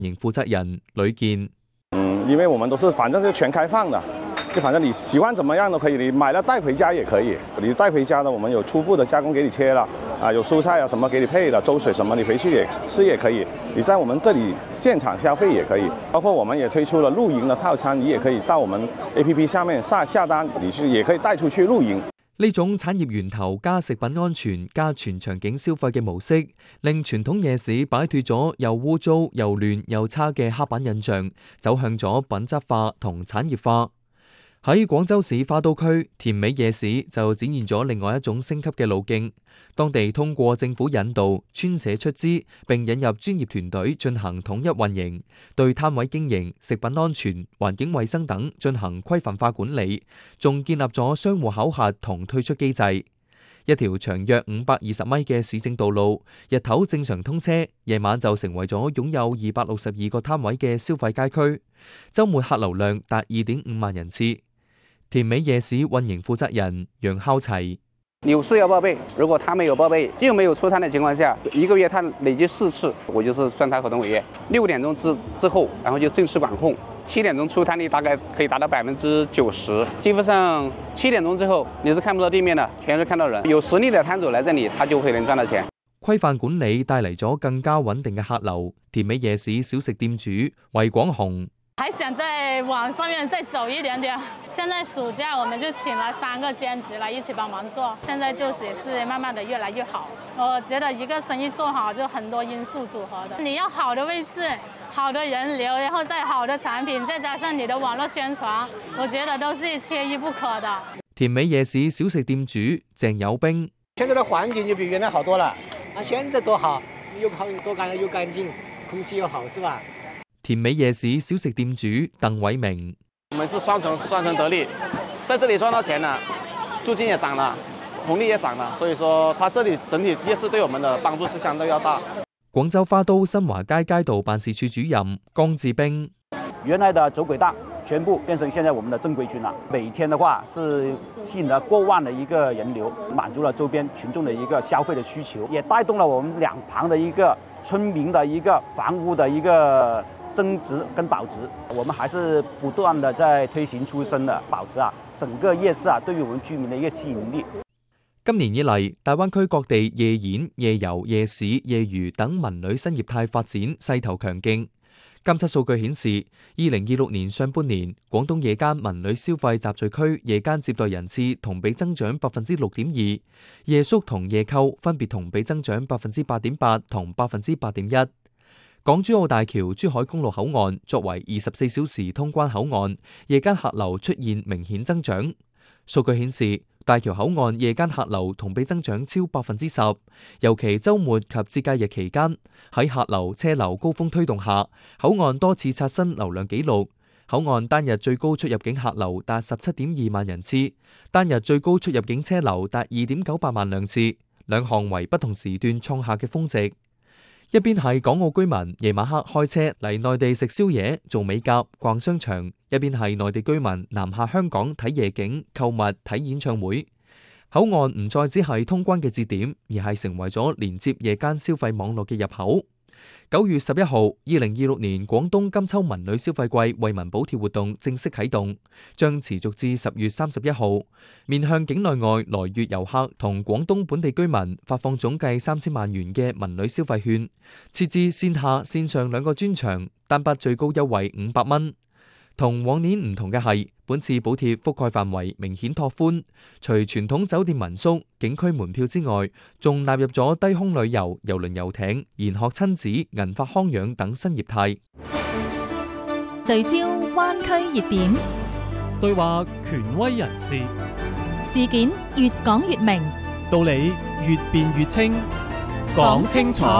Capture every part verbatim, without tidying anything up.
營負責人呂健。 嗯，因為我們都是反正是全開放的，就反正你喜歡怎麼樣都可以，你買了帶回家也可以。你帶回家的，我們有初步的加工給你切了，啊，有蔬菜啊什麼給你配了，粥水什麼你回去也吃也可以。你在我們這裡現場消費也可以，包括我們也推出了露營的套餐，你也可以到我們 A P P 下面下下單，你是也可以帶出去露營。 呢種產業源頭加食品安全加全場景消費嘅模式，令傳統夜市擺脫咗又污糟又亂又差嘅刻板印象，走向咗品質化同產業化。喺廣州市花都區田尾夜市就展現咗另外一種升級嘅路徑，當地通過政府引導、村社出資，並引入專業團隊進行統一運營，對攤位經營、食品安全、環境衛生等進行規範化管理，仲建立咗商戶考核同退出機制。一條長約五百二十米嘅市政道路，日頭正常通車，夜晚就成為咗擁有二百六十二個攤位嘅消費街區，週末客流量達二點五萬人次。田尾夜市運營負責人楊孝齊： 有事要報備，如果他沒有報備，又沒有出攤的情況下，一個月他累計四次，我就是算他合同違約。六點鐘之之後，然後就正式管控。七點鐘出攤率大概可以達到百分之九十，基本上七點鐘之後你是看不到地面的，全是看到人。有實力的攤主來這裡，他就會能賺到錢。 規範管理帶嚟咗更加穩定嘅客流。田尾夜市小食店主魏廣雄： 還想再往上面再走一點點。現在暑假我們就請了三個兼職來一起幫忙做，現在就是也是慢慢的越來越好。我覺得一個生意做好就很多因素組合的，你要好的位置、好的人流，然後再好的產品，再加上你的網絡宣傳，我覺得都是缺一不可的。 田尾夜市小食店主鄭友兵： 現在的環境就比原來好多了，啊，現在多好，又好多乾又乾淨，空氣又好，是吧？ 田尾夜市小食店主鄧偉明： 我們是雙重雙重得利，在這裡賺到錢了，租金也漲了，紅利也漲了，所以說它這裡整體夜市對我們的幫助是相對要大。 廣州花都新華街街道辦事處主任江志兵： 原來的走鬼檔全部變成現在我們的正規軍了，每天的話是吸引了過萬的一個人流，滿足了周邊群眾的一個消費的需求，也帶動了我們兩旁的一個村民的一個房屋的一個增值跟保值。我們還是不斷的在推行出生的保持啊，整個夜市啊對於我們居民的一個吸引力。 今年以嚟，大灣區各地夜演、夜遊、夜市、夜娛等文旅新業態發展勢頭強勁。監測數據顯示，二零二六年上半年，廣東夜間文旅消費集聚區夜間接待人次同比增長百分之六點二，夜宿同夜購分別同比增長百分之八點八同百分之八點一。港珠澳大橋珠海公路口岸作為二十四小時通關口岸，夜間客流出現明顯增長。數據顯示，大橋口岸夜間客流同比增長超百分之十，尤其週末及節假日期間，喺客流車流高峰推動下，口岸多次刷新流量紀錄。口岸單日最高出入境客流達十七點二萬人次，單日最高出入境車流達二點九八萬輛次，兩項為不同時段創下嘅峰值。一邊係港澳居民夜晚黑開車嚟內地食宵夜、做美甲、逛商場，一邊係內地居民南下香港睇夜景、購物、睇演唱會。口岸唔再只係通關嘅節點，而係成為咗連接夜間消費網絡嘅入口。九月十一號，二零二六年廣東金秋文旅消費季惠民補貼活動正式啟動，將持續至十月三十一號，面向境內外來粵遊客同廣東本地居民發放總計三千萬元嘅文旅消費券，設置線下線上兩個專場，單筆最高優惠五百蚊。同往年唔同嘅係，本次補貼覆蓋範圍明顯拓寬，除傳統酒店民宿、景區門票之外，仲納入咗低空旅遊、郵輪遊艇、研學親子、銀髮康養等新業態。 聚焦灣區熱點， 對話權威人士， 事件越講越明， 道理越辯越清，講清楚。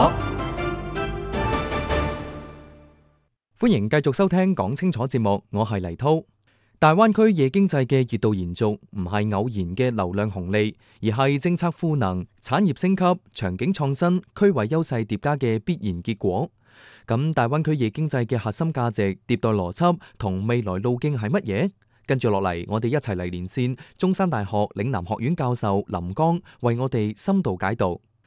歡迎繼續收聽講清楚節目，我係黎濤。大灣區夜經濟嘅熱度延續，唔係偶然嘅流量紅利，而係政策賦能、產業升級、場景創新、區位優勢疊加嘅必然結果。咁大灣區夜經濟嘅核心價值、迭代邏輯同未來路徑係乜嘢？跟住落嚟，我哋一齊嚟連線中山大學嶺南學院教授林剛，為我哋深度解讀。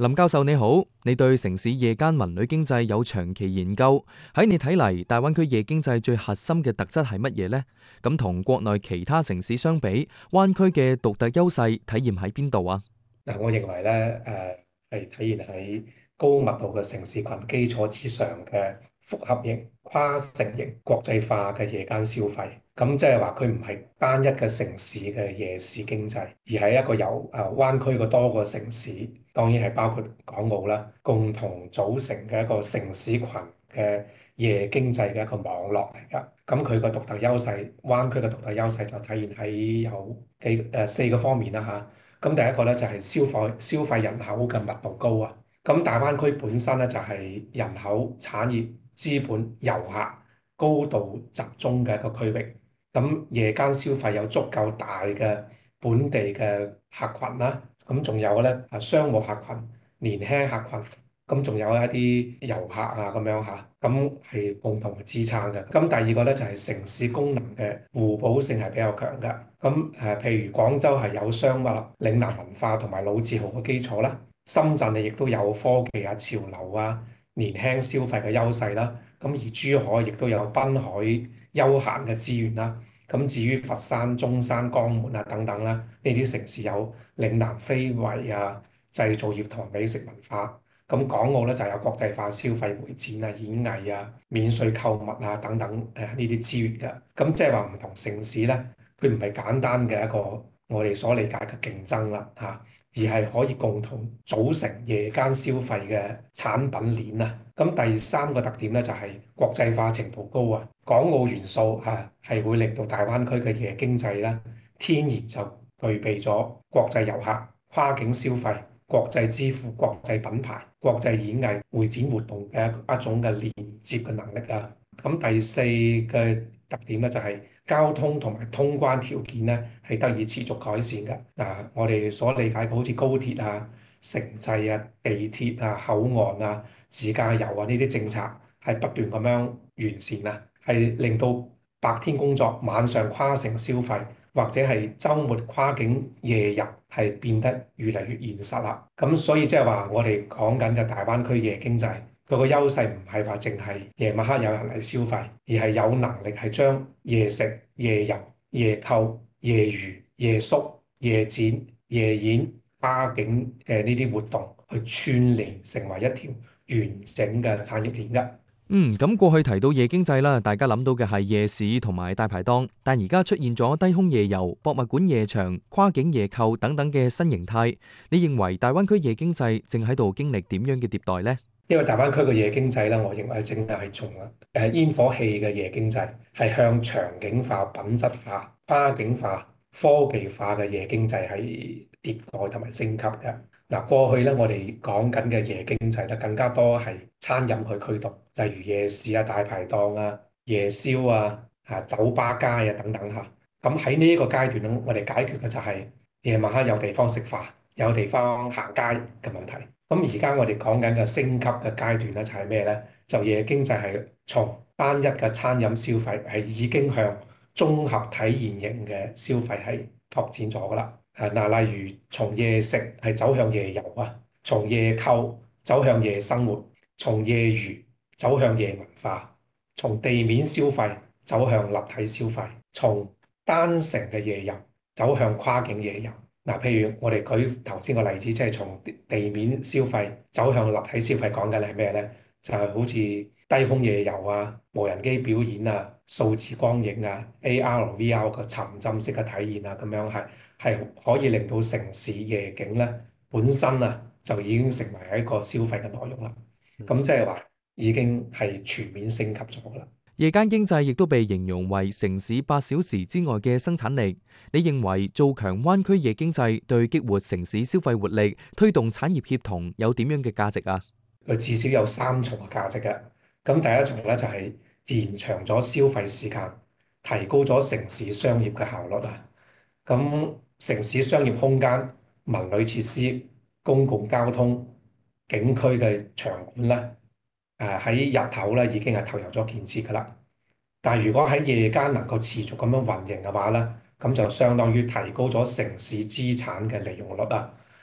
林教授你好，你對城市夜間文旅經濟有長期研究，喺你睇嚟，大灣區夜經濟最核心嘅特質係乜嘢呢？咁同國內其他城市相比，灣區嘅獨特優勢體現喺邊度啊？ 嗱，我認為咧，誒係體現喺高密度嘅城市群基礎之上嘅複合型、跨城型、國際化嘅夜間消費。咁即係話佢唔係單一嘅城市嘅夜市經濟，而係一個由誒灣區嘅多個城市，當然係包括港澳啦，共同組成嘅一個城市群嘅夜經濟嘅一個網絡嚟㗎。咁佢個獨特優勢，灣區嘅獨特優勢就體現喺有幾誒四個方面啦嚇。咁第一個咧就係消費消費人口嘅密度高啊。咁大灣區本身咧就係人口、產業、資本、遊客高度集中嘅一個區域。咁夜間消費有足夠大嘅本地嘅客群啦，咁仲有咧啊商務客群、年輕客群，咁仲有一啲遊客啊咁樣嚇，咁係共同嘅支撐嘅。咁第二個咧就係城市功能嘅互補性係比較強嘅。咁誒譬如廣州係有商貿、嶺南文化同埋老字號嘅基礎啦，深圳亦都有科技啊、潮流啊、年輕消費嘅優勢啦。咁而珠海亦都有濱海休閒嘅資源啦。咁至於佛山、中山、江門啊等等啦，呢啲城市有嶺南非遺啊、製造業同美食文化。咁港澳咧就有國際化消費會展啊、演藝啊、免稅購物啊等等誒呢啲資源嘅。咁即係話唔同城市咧，佢唔係簡單嘅一個我哋所理解嘅競爭啦嚇，而係可以共同組成夜間消費嘅產品鏈啊。咁第三個特點咧就係國際化程度高啊，港澳元素嚇係會令到大灣區嘅夜經濟咧天然就具備咗國際遊客、跨境消費、國際支付、國際品牌、國際演藝、會展活動嘅一種嘅連接嘅能力啊。咁第四個特點咧就係交通同埋通關條件咧係得以持續改善嘅。嗱，我哋所理解嘅好似高鐵啊、城際啊、地鐵啊、口岸啊、自駕遊啊呢啲政策係不斷咁樣完善啊，係令到白天工作、晚上跨城消費或者係週末跨境夜遊係變得越嚟越現實啦。咁所以即係話我哋講緊嘅大灣區夜經濟，佢個優勢唔係話淨係夜晚黑有人嚟消費，而係有能力係將夜食、夜遊、夜購、夜娛、夜宿、夜展、夜演、跨境嘅呢啲活動去串聯成為一條完整嘅產業鏈嘅。 嗯，咁過去提到夜經濟啦，大家諗到嘅係夜市同埋大排檔，但而家出現咗低空夜遊、博物館夜場、跨境夜購等等嘅新形態。你認為大灣區夜經濟正喺度經歷點樣嘅迭代呢？ 因為大灣區嘅夜經濟咧，我認為正係從誒煙火氣嘅夜經濟係向場景化、品質化、跨境化、科技化嘅夜經濟係迭代同埋升級嘅。嗱，過去咧我哋講緊嘅夜經濟咧，更加多係餐飲去驅動，例如夜市啊、大排檔啊、夜宵啊、啊酒吧街啊等等嚇。咁喺呢一個階段咧，我哋解決嘅就係夜晚黑有地方食飯、有地方行街嘅問題。咁而家我哋講緊嘅升級嘅階段咧，就係咩咧？就夜經濟係從單一嘅餐飲消費係已經向綜合體驗型嘅消費係拓展咗噶啦。誒嗱，例如從夜食係走向夜遊啊，從夜購走向夜生活，從夜娛走向夜文化，從地面消費走向立體消費，從單城嘅夜遊走向跨境夜遊。嗱，譬如我哋舉頭先個例子，即係從地面消費走向立體消費，講緊係咩咧？就係好似低空夜遊啊、無人機表演啊、數字光影啊、A R、V R 嘅沉浸式嘅體驗啊，咁樣係係可以令到城市夜景咧本身啊就已經成為一個消費嘅內容啦。咁即係話已經係全面升級咗噶啦。 夜間經濟亦都被形容為城市八小時之外嘅生產力。你認為做強灣區夜經濟對激活城市消費活力、推動產業協同有點樣嘅價值啊？ 佢至少有三重嘅價值嘅。咁第一重咧就係延長咗消費時間，提高咗城市商業嘅效率啊。咁城市商業空間、文旅設施、公共交通、景區嘅場館咧，誒喺日頭咧已經係投入咗建設噶啦。但係如果喺夜間能夠持續咁樣運營嘅話咧，咁就相當於提高咗城市資產嘅利用率啊。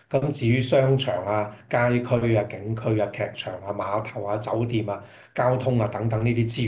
咁至於商場啊、街區啊、景區啊、劇場啊、碼頭啊、酒店啊、交通啊等等呢啲資